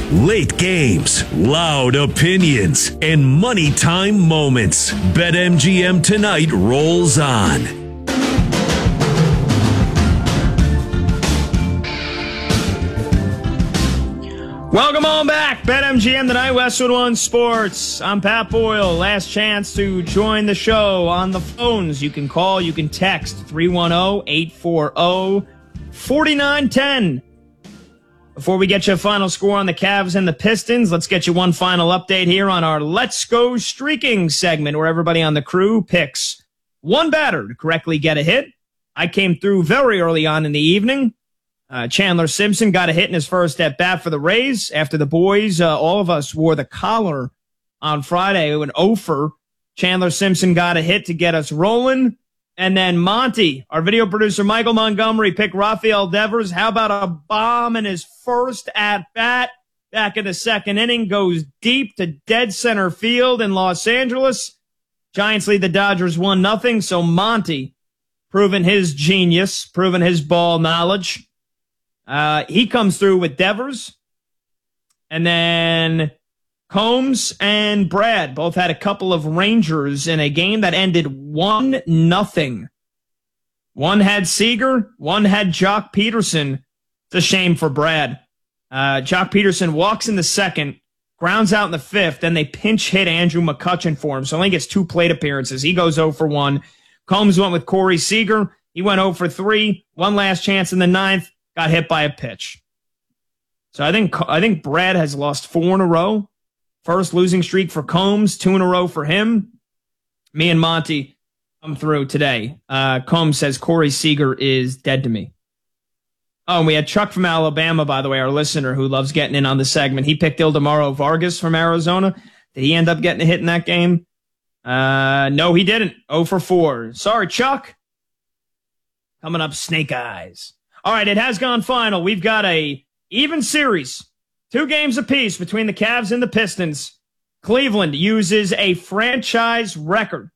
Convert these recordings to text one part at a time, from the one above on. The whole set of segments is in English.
Late games, loud opinions, and money time moments. BetMGM tonight rolls on. Welcome on back. BetMGM tonight, Westwood One Sports. I'm Pat Boyle. Last chance to join the show on the phones. You can call, you can text 310-840-4910. Before we get you a final score on the Cavs and the Pistons, let's get you one final update here on our Let's Go Streaking segment, where everybody on the crew picks one batter to correctly get a hit. I came through very early on in the evening. Chandler Simpson got a hit in his first at-bat for the Rays. After the boys, all of us wore the collar on Friday. An offer. Chandler Simpson got a hit to get us rolling. And then Monty, our video producer Michael Montgomery, picked Rafael Devers. How about a bomb in his first at-bat? Back in the second inning, goes deep to dead center field in Los Angeles. Giants lead the Dodgers 1-0. So Monty, proving his genius, proving his ball knowledge. He comes through with Devers. And then Combs and Brad both had a couple of Rangers in a game that ended 1-0. One had Seager, one had Jock Peterson. It's a shame for Brad. Jock Peterson walks in the second, grounds out in the fifth, then they pinch hit Andrew McCutchen for him, so only gets 2 plate appearances. He goes 0 for 1. Combs went with Corey Seager. He went 0 for 3. One last chance in the ninth, got hit by a pitch. So I think Brad has lost 4 in a row. First losing streak for Combs, 2 in a row for him. Me and Monty come through today. Combs says Corey Seager is dead to me. Oh, and we had Chuck from Alabama, by the way, our listener who loves getting in on the segment. He picked Ildemaro Vargas from Arizona. Did he end up getting a hit in that game? No, he didn't. 0 for 4. Sorry, Chuck. Coming up, Snake Eyes. All right, it has gone final. We've got a even series. 2 games apiece between the Cavs and the Pistons. Cleveland uses a franchise record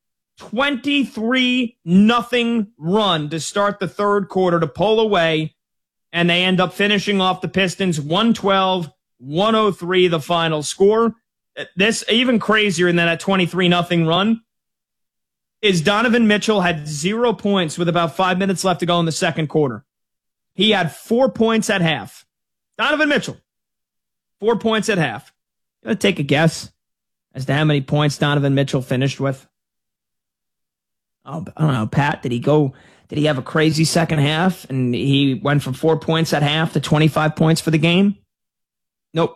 23-0 run to start the third quarter to pull away, and they end up finishing off the Pistons 112-103, the final score. This even crazier than that 23-0 run is Donovan Mitchell had 0 points with about 5 minutes left to go in the second quarter. He had 4 points at half. Donovan Mitchell. 4 points at half. You want to take a guess as to how many points Donovan Mitchell finished with? Oh, I don't know, Pat. Did he have a crazy second half and he went from 4 points at half to 25 points for the game? Nope.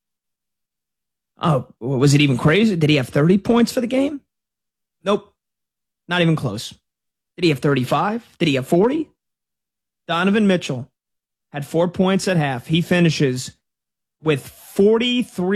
Oh, was it even crazy? Did he have 30 points for the game? Nope. Not even close. Did he have 35? Did he have 40? Donovan Mitchell had 4 points at half. He finishes with 43